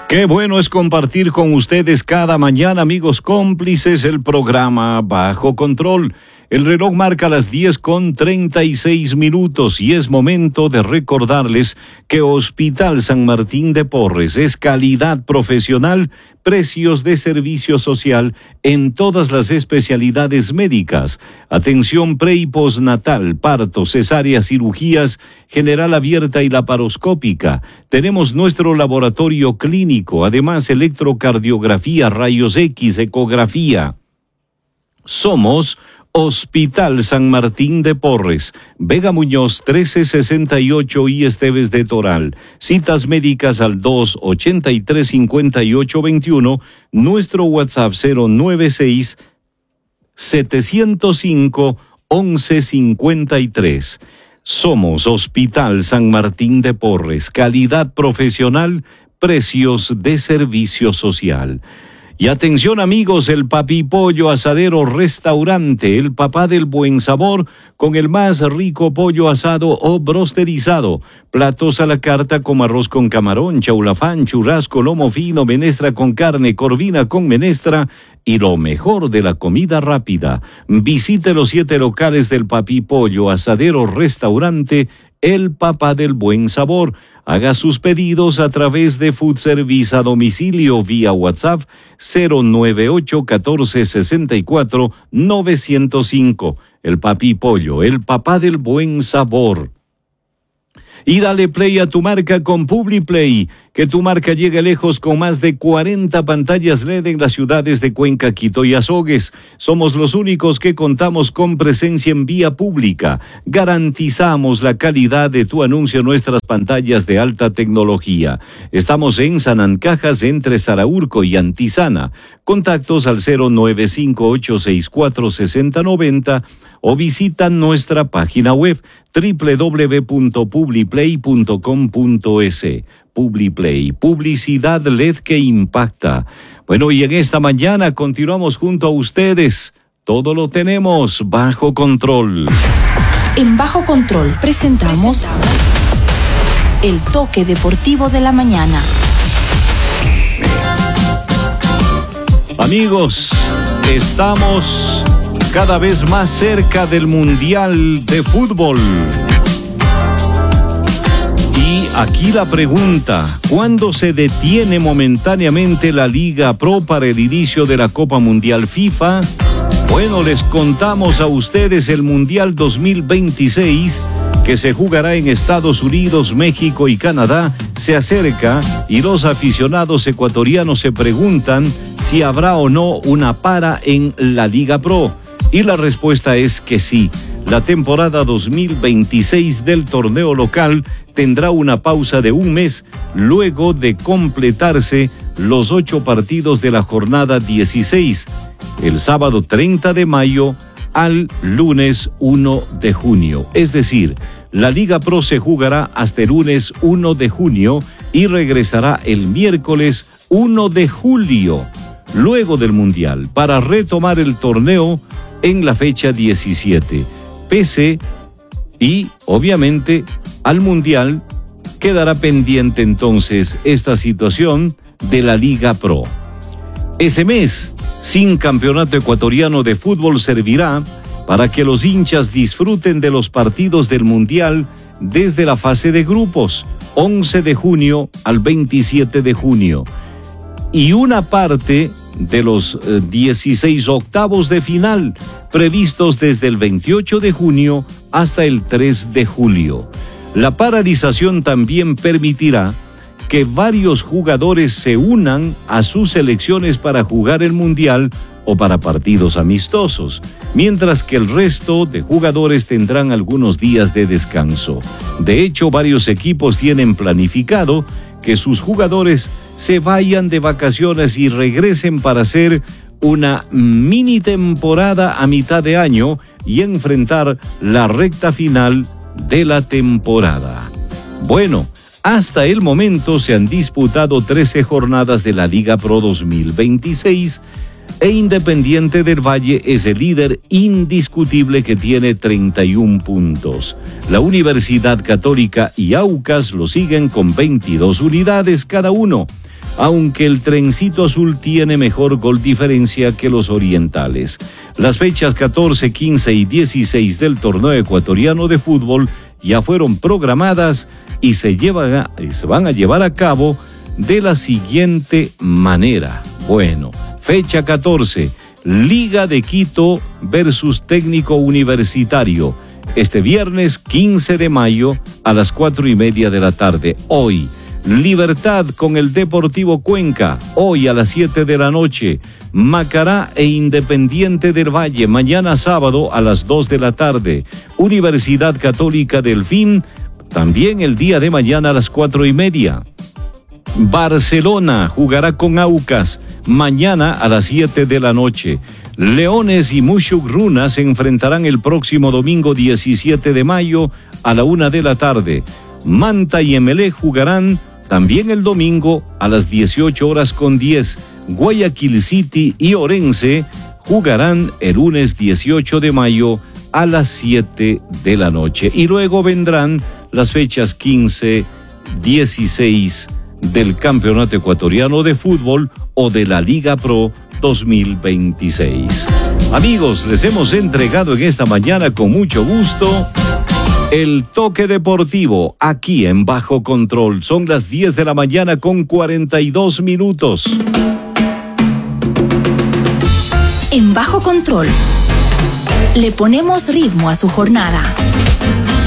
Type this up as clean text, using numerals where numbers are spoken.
Qué bueno es compartir con ustedes cada mañana, amigos cómplices, el programa Bajo Control. El reloj marca las 10:36 y es momento de recordarles que Hospital San Martín de Porres es calidad profesional, precios de servicio social en todas las especialidades médicas, atención pre y postnatal, parto, cesárea, cirugías, general abierta y laparoscópica. Tenemos nuestro laboratorio clínico, además electrocardiografía, rayos X, ecografía. Somos Hospital San Martín de Porres, Vega Muñoz 1368 y Esteves de Toral. Citas médicas al 283-5821, nuestro WhatsApp 096-705-1153. Somos Hospital San Martín de Porres, calidad profesional, precios de servicio social. Y atención amigos, el Papi Pollo Asadero Restaurante, el papá del buen sabor, con el más rico pollo asado o brosterizado. Platos a la carta como arroz con camarón, chaulafán, churrasco, lomo fino, menestra con carne, corvina con menestra y lo mejor de la comida rápida. Visite los 7 locales del Papi Pollo Asadero Restaurante, el papá del buen sabor. Haga sus pedidos a través de Food Service a domicilio vía WhatsApp 098-1464-905. El Papi Pollo, el papá del buen sabor. Y dale play a tu marca con PubliPlay, que tu marca llegue lejos con más de 40 pantallas LED en las ciudades de Cuenca, Quito y Azogues. Somos los únicos que contamos con presencia en vía pública. Garantizamos la calidad de tu anuncio en nuestras pantallas de alta tecnología. Estamos en Sanancajas, entre Saraurco y Antizana. Contactos al 095-864-6090 o visitan nuestra página web www.publiplay.com.es. PubliPlay, publicidad LED que impacta. Bueno, y en esta mañana continuamos junto a ustedes. Todo lo tenemos bajo control. En Bajo Control presentamos el toque deportivo de la mañana. Amigos, estamos cada vez más cerca del Mundial de Fútbol. Y aquí la pregunta, ¿cuándo se detiene momentáneamente la Liga Pro para el inicio de la Copa Mundial FIFA? Bueno, les contamos a ustedes el Mundial 2026, que se jugará en Estados Unidos, México y Canadá, se acerca y los aficionados ecuatorianos se preguntan si habrá o no una para en la Liga Pro. Y la respuesta es que sí. La temporada 2026 del torneo local tendrá una pausa de un mes luego de completarse los 8 partidos de la jornada 16, el sábado 30 de mayo al lunes 1 de junio. Es decir, la Liga Pro se jugará hasta el lunes 1 de junio y regresará el miércoles 1 de julio, luego del Mundial, para retomar el torneo en la fecha 17. Pese y, obviamente, al Mundial, quedará pendiente entonces esta situación de la Liga Pro. Ese mes, sin campeonato ecuatoriano de fútbol, servirá para que los hinchas disfruten de los partidos del Mundial desde la fase de grupos, 11 de junio al 27 de junio, y una parte de los 16 octavos de final, previstos desde el 28 de junio hasta el 3 de julio. La paralización también permitirá que varios jugadores se unan a sus selecciones para jugar el Mundial o para partidos amistosos, mientras que el resto de jugadores tendrán algunos días de descanso. De hecho, varios equipos tienen planificado que sus jugadores se vayan de vacaciones y regresen para hacer una mini temporada a mitad de año y enfrentar la recta final de la temporada. Bueno, hasta el momento se han disputado 13 jornadas de la Liga Pro 2026 e Independiente del Valle es el líder indiscutible que tiene 31 puntos. La Universidad Católica y Aucas lo siguen con 22 unidades cada uno. aunque el Trencito Azul tiene mejor gol diferencia que los orientales. Las fechas 14, 15 y 16 del torneo ecuatoriano de fútbol ya fueron programadas y se van a llevar a cabo de la siguiente manera. Bueno, fecha 14, Liga de Quito versus Técnico Universitario. Este viernes 15 de mayo a las 4:30 de la tarde. Hoy, Libertad con el Deportivo Cuenca, hoy a las 7 de la noche. Macará e Independiente del Valle, mañana sábado a las 2 de la tarde. Universidad Católica Delfín, también el día de mañana a las 4:30. Barcelona jugará con Aucas, mañana a las 7 de la noche. Leones y Mushuk-Runa se enfrentarán el próximo domingo 17 de mayo a la 1 de la tarde. Manta y Emelec jugarán también el domingo a las 18:10. Guayaquil City y Orense jugarán el lunes 18 de mayo a las 7 de la noche. Y luego vendrán las fechas 15, 16 del Campeonato Ecuatoriano de Fútbol o de la Liga Pro 2026. Amigos, les hemos entregado en esta mañana con mucho gusto el toque deportivo aquí en Bajo Control. Son las 10 de la mañana con 42 minutos. En Bajo Control le ponemos ritmo a su jornada.